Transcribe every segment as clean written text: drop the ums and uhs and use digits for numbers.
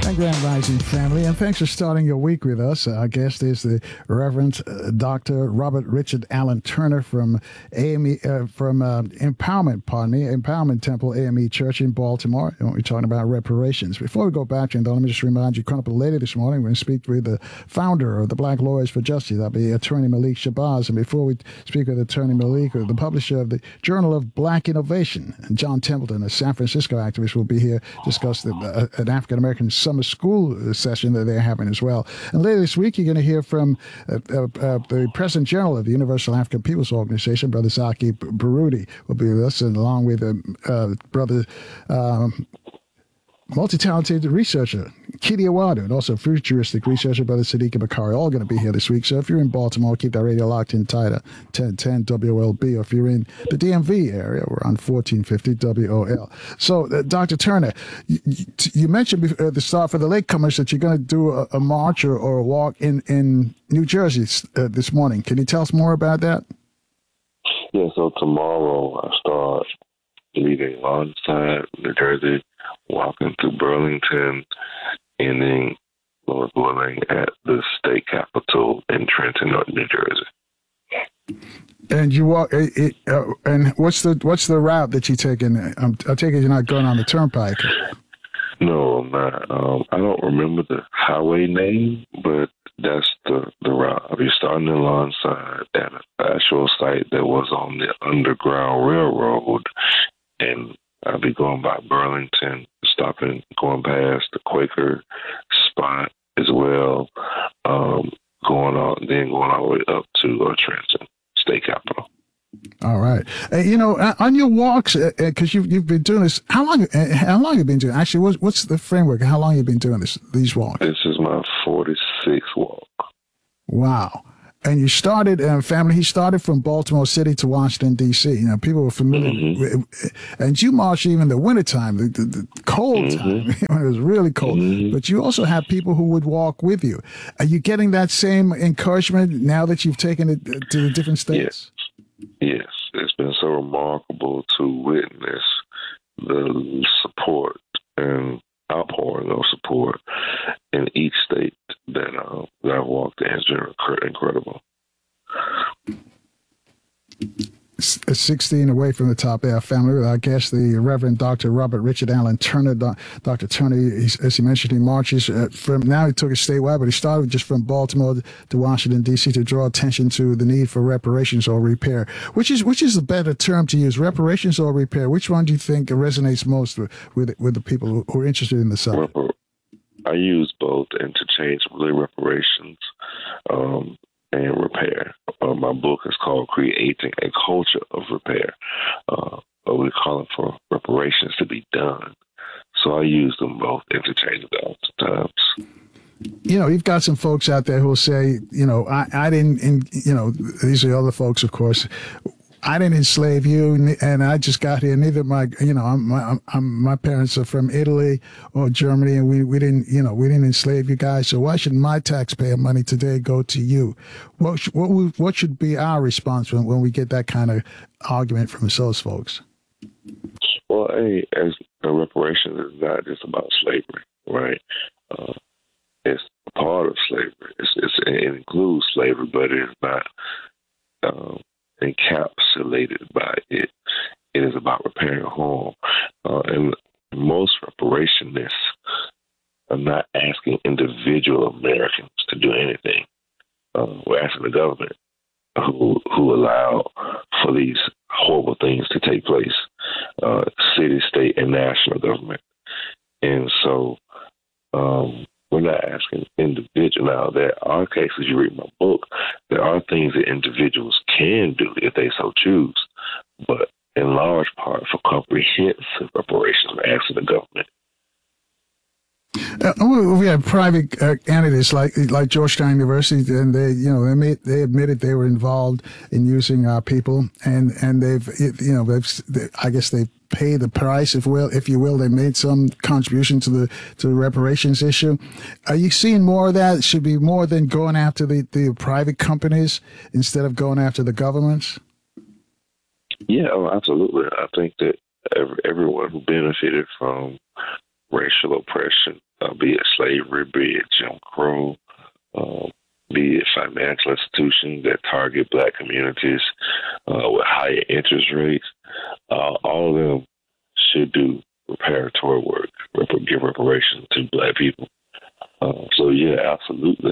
Grand Rising family, and thanks for starting your week with us. Our guest is the Reverend Dr. Robert Richard Allen Turner from Empowerment Temple AME Church in Baltimore. And we're talking about reparations. Before we go back, and let me just remind you, coming up later this morning, we're going to speak with the founder of the Black Lawyers for Justice. That'll be Attorney Malik Shabazz. And before we speak with Attorney Malik, the publisher of the Journal of Black Innovation, John Templeton, a San Francisco activist, will be here to discuss an African American summer school session that they're having as well. And later this week, you're going to hear from the President General of the Universal African Peoples Organization, Brother Zaki Baruti, will be with us, and along with Brother multi-talented researcher Kitty Awadu, and also futuristic researcher Brother Sadiq Bakari, all going to be here this week. So if you're in Baltimore, keep that radio locked in tight at 1010 WLB, or if you're in the DMV area, we're on 1450 WOL. So Dr. Turner, you mentioned at the start for the latecomers that you're going to do a march or a walk in New Jersey this morning. Can you tell us more about that? Yeah, so tomorrow I start leaving Lawnside, New Jersey, walking through Burlington, ending, Lord willing, at the state capitol in Trenton, New Jersey. And you walk. And what's the route that you're taking? I take it you're not going on the turnpike. No, I'm not. I don't remember the highway name, but that's the route. I'll be starting in Lawnside at an actual site that was on the Underground Railroad, and I'll be going by Burlington, stopping, going past the Quaker spot as well, going all the way up to Trenton, state capitol. All right. On your walks, because you've been doing this, how long have you been doing? Actually, what's the framework? How long have you been doing these walks? This is my 46th walk. Wow. And you started, family, he started from Baltimore City to Washington, D.C. People were familiar with, and you marched even in the wintertime, the cold time, when it was really cold. But you also have people who would walk with you. Are you getting that same encouragement now that you've taken it to the different states? Yes. It's been so remarkable to witness the support and outpouring of support in each state that I've walked in. Has been incredible. 16 away from the top air family. I guess the Reverend Dr. Robert Richard Allen Turner. Dr. Turner, as he mentioned, he marches from, now he took it statewide, but he started just from Baltimore to Washington, D.C. to draw attention to the need for reparations or repair. Which is the better term to use, reparations or repair? Which one do you think resonates most with the people who are interested in the subject? I use both interchangeably, reparations and repair. My book is called Creating a Culture of Repair. But we call it for reparations to be done. So I use them both interchangeably oftentimes. You've got some folks out there who will say, I didn't, these are other folks, of course, I didn't enslave you, and I just got here. Neither my parents are from Italy or Germany, and we didn't enslave you guys. So why should my taxpayer money today go to you? What should be our response when we get that kind of argument from those folks? Well, as reparations is not just about slavery, right? It's a part of slavery. It includes slavery, but it's not encapsulated by it. It is about repairing harm. And most reparationists are not asking individual Americans to do anything. We're asking the government who allowed for these horrible things to take place, city, state, and national government. And so we're not asking individuals. Now, there are cases, you read my book, there are things that individuals can do if they so choose. But in large part, for comprehensive reparations, we're asking the government. We had private entities like Georgetown University, and they admitted they were involved in using our people, and they've I guess they've paid the price, if you will. They made some contribution to the reparations issue. Are you seeing more of that? It should be more than going after the private companies instead of going after the governments? Yeah, absolutely. I think that everyone who benefited from racial racial oppression, be it slavery, be it Jim Crow, be it financial institutions that target Black communities with higher interest rates. All of them should do reparatory work, give reparations to Black people. So, yeah, absolutely.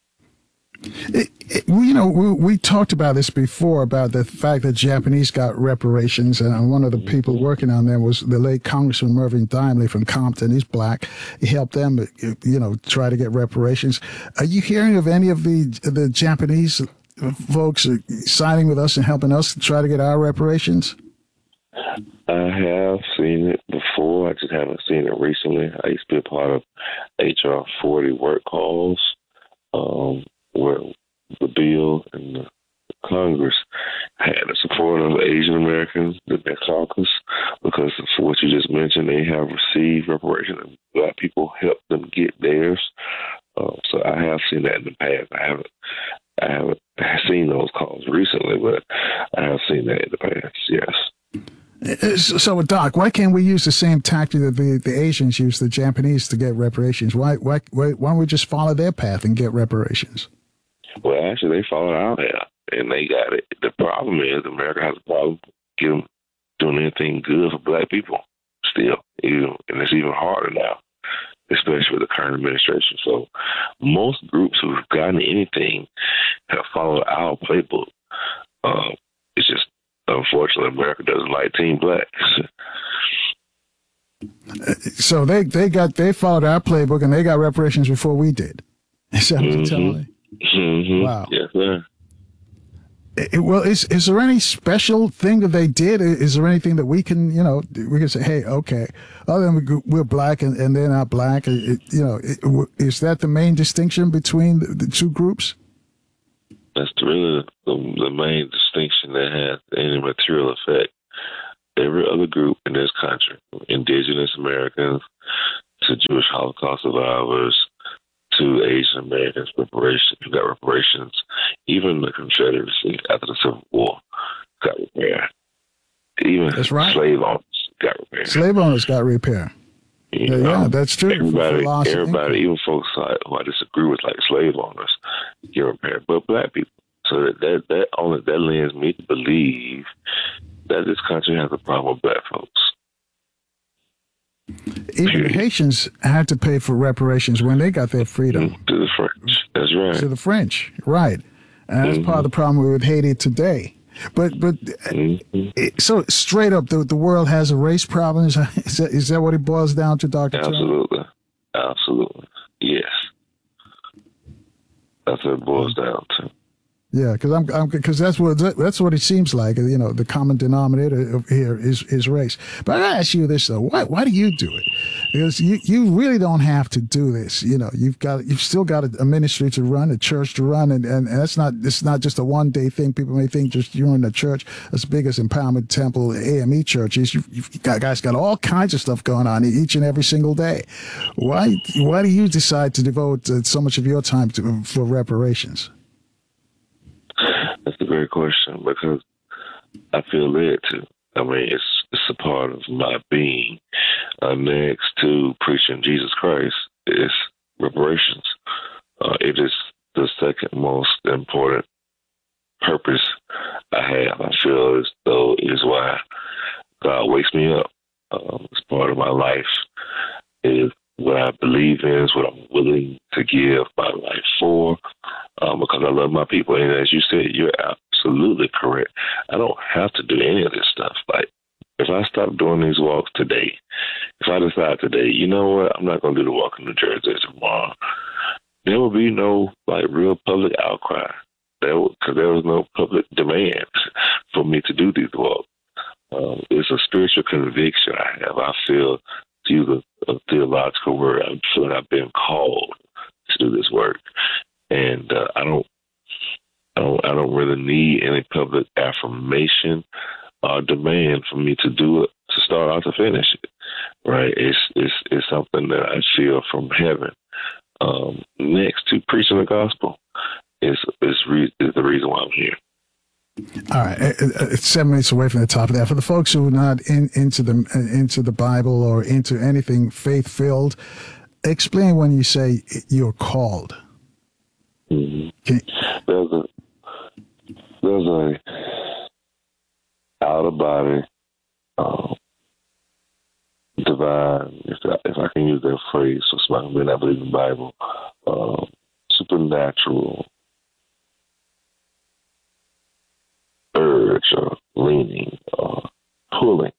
We talked about this before, about the fact that Japanese got reparations, and one of the people working on them was the late Congressman Mervyn Dimely from Compton. He's Black. He helped them, try to get reparations. Are you hearing of any of the Japanese folks signing with us and helping us to try to get our reparations? I have seen it before. I just haven't seen it recently. I used to be a part of HR 40 work calls, where the bill in the Congress had the support of Asian Americans, the next caucus, because of what you just mentioned, they have received reparations and Black people helped them get theirs. So I have seen that in the past. I haven't seen those calls recently, but I have seen that in the past, yes. So, Doc, why can't we use the same tactic that the Asians use, the Japanese, to get reparations? Why don't we just follow their path and get reparations? Well, actually, they followed our path, and they got it. The problem is America has a problem doing anything good for Black people still, and it's even harder now, especially with the current administration. So most groups who've gotten anything have followed our playbook. It's just, unfortunately, America doesn't like Team Black. So they followed our playbook and they got reparations before we did. Is that what you're telling me? Mm-hmm. Wow. Yes, sir. Well, is there any special thing that they did? Is there anything that we can say, hey, okay, other than we're Black and they're not Black, is that the main distinction between the two groups? That's really the main distinction that has any material effect. Every other group in this country, Indigenous Americans to Jewish Holocaust survivors to Asian Americans, who got reparations. Even the Confederacy after the Civil War got repaired. Even that's right. Slave owners got repaired. Slave owners got repaired. Yeah, that's true. Everybody, even folks who I disagree with, like slave owners, get repaired. But Black people. So that lends me to believe that this country has a problem with Black folks. Even the Haitians had to pay for reparations when they got their freedom. To the French. That's right. To the French, right. And that's part of the problem with Haiti today. But so straight up, the world has a race problem? Is that what it boils down to, Dr. Absolutely. Absolutely. Yes. That's what it boils down to. Yeah, because that's what it seems like. The common denominator here is race. But I gotta ask you this though: why do you do it? Because you really don't have to do this. You've still got a ministry to run, a church to run, and it's not just a one day thing. People may think just you're in a church as big as Empowerment Temple, AME churches. You've got all kinds of stuff going on each and every single day. Why do you decide to devote so much of your time for reparations? That's a great question because I feel led to. I mean, it's a part of my being. Next to preaching Jesus Christ is reparations. It is the second most important purpose I have. I feel as though it is why God wakes me up. It's part of my life. It is what I believe in, is what I'm willing to give my life for, because I love my people. And as you said, you're absolutely correct. I don't have to do any of this stuff. Like, if I stop doing these walks today, if I decide today, you know what, I'm not going to do the walk in New Jersey tomorrow, there will be no real public outcry. Because there was no public demand for me to do these walks. It's a spiritual conviction I have. I feel, to use a theological word, I feel like I've been called to do this work, and I don't really need any public affirmation or demand for me to do it, to start out to finish it. Right? It's something that I feel from heaven. Next to preaching the gospel is the reason why I'm here. All right, it's 7 minutes away from the top of that. For the folks who are not into the Bible or into anything faith-filled, explain when you say you're called. Mm-hmm. There's a out of body divine, if I can use that phrase, so somebody who may not believe in the Bible, supernatural urge or leaning or pulling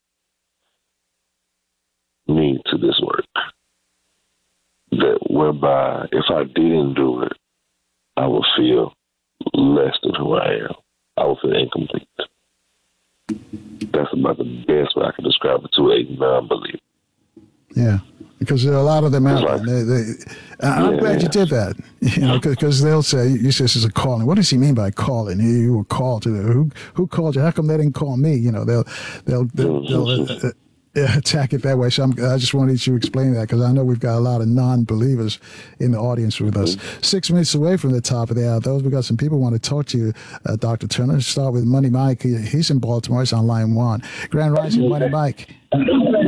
me to this work. That whereby if I didn't do it, I would feel less than who I am. I would feel incomplete. That's about the best way I can describe it to a non-believer. Yeah, because there are a lot of them out there. I'm glad you did that. You know, because they'll say, "You say this is a calling." What does he mean by calling? You were called to the who called you? How come they didn't call me? You know, they'll attack it that way. So I just wanted you to explain that because I know we've got a lot of non-believers in the audience with us. 6 minutes away from the top of the hour, those we got some people who want to talk to you, Dr. Turner. Start with Money Mike. He's in Baltimore. He's on line 1. Grand Rising, Money Mike. I'll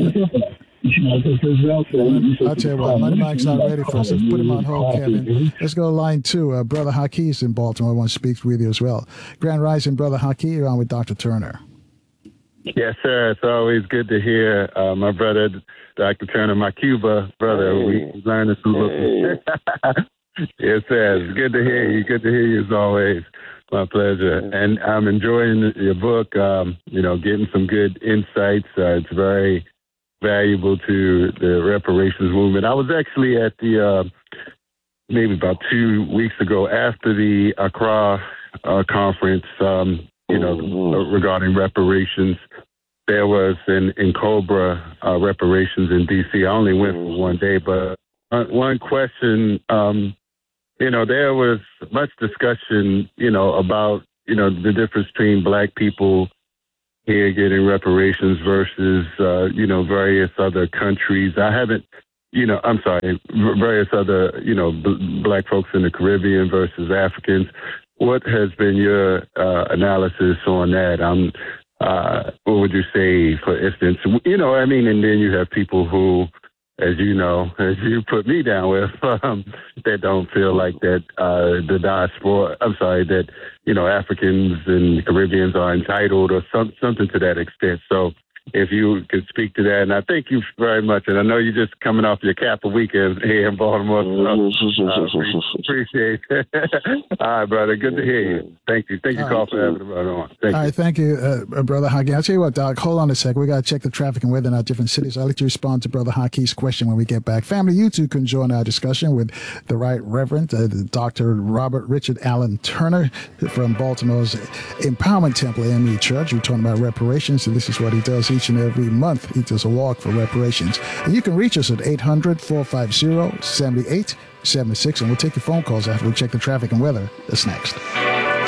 tell you what, Money Mike's not ready for us. Let's put him on hold, Kevin. Let's go to line 2. Brother Hakeem's in Baltimore. I want to speak with you as well. Grand Rising, Brother Hakeem. You're on with Dr. Turner. Yes, sir. It's always good to hear my brother, Dr. Turner, my Cuba brother. We learned some little. Yes, sir. It's good to hear you. Good to hear you as always. My pleasure. And I'm enjoying your book, getting some good insights. It's very valuable to the reparations movement. I was actually at the, maybe about 2 weeks ago after the Accra conference, regarding reparations. There was in Cobra reparations in D.C. I only went for one day, but one question, there was much discussion, about, the difference between Black people here getting reparations versus, various other countries. I haven't, various other, Black folks in the Caribbean versus Africans. What has been your analysis on that? What would you say, for instance, and then you have people who, as you put me down with, that don't feel like that the diaspora, that, Africans and Caribbeans are entitled or something to that extent. So if you could speak to that, and I thank you very much. And I know you're just coming off your Kappa weekend here in Baltimore, so appreciate it. All right, brother, good to hear you. Thank you. Thank you, Carl, for having the brother on. All right, thank you, Brother Haki. I'll tell you what, Doc, hold on a sec. We got to check the traffic and weather in our different cities. I'll let you respond to Brother Haki's question when we get back. Family, you too can join our discussion with the Right Reverend Dr. Robert Richard Allen Turner from Baltimore's Empowerment Temple AME Church. We're talking about reparations, and this is what he does each and every month. He does a walk for reparations. And you can reach us at 800-450-7876, and we'll take your phone calls after we check the traffic and weather. That's next.